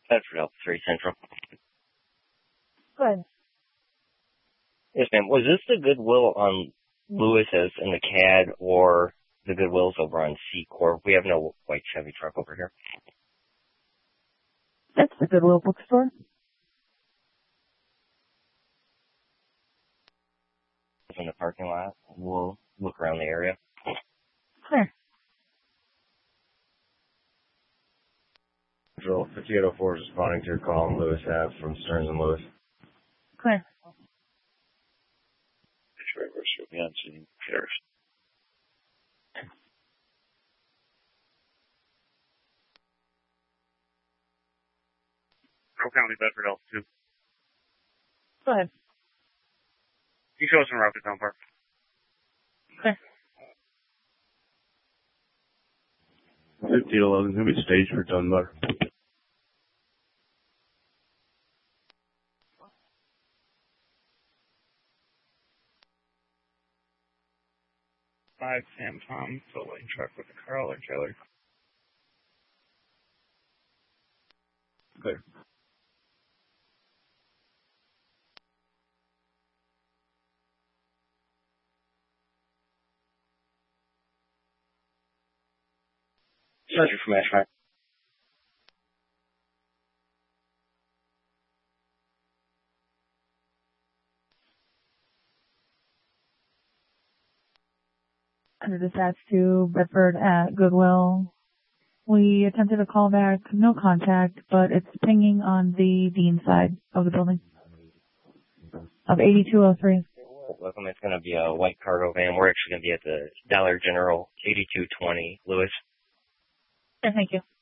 Bedford Elk 3 Central. Good. Yes, ma'am. Was this the Goodwill on Lewis as in the CAD or the Goodwill's over on C-Corp? We have no white Chevy truck over here. That's the Goodwill bookstore. In the parking lot. We'll look around the area. Clear. Control 5804 is responding to your call on Lewis Ave from Stearns and Lewis. Clear. Beyond City Paris. Carroll County, Bedford Elk 2. Go ahead. You show us in Rocket Town Park. Clear. 1511 is going to be staged for Dunbar. Five Sam Tom, tow lane truck with a Carl or trailer. Clear. Roger from Ashfire. Under dispatch to Bedford at Goodwill. We attempted a call back, no contact, but it's pinging on the Dean side of the building. Of 8203. Welcome. It's going to be a white cargo van. We're actually going to be at the Dollar General 8220 Lewis. Thank you.